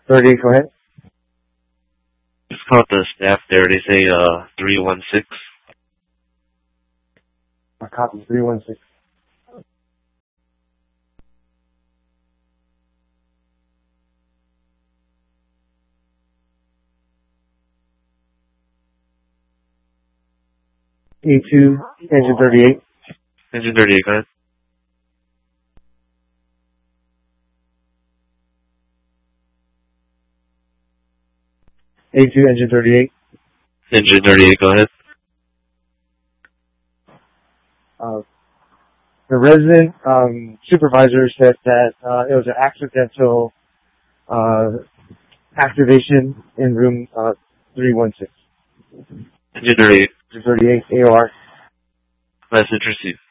38, go ahead. Just called the staff there. They say 316. Copy 316. A2, engine 38. Engine 38, go ahead. A2, engine 38. Engine 38, go ahead. The resident supervisor said that it was an accidental activation in room 316. Engine 38. Engine 38, AOR. Message received.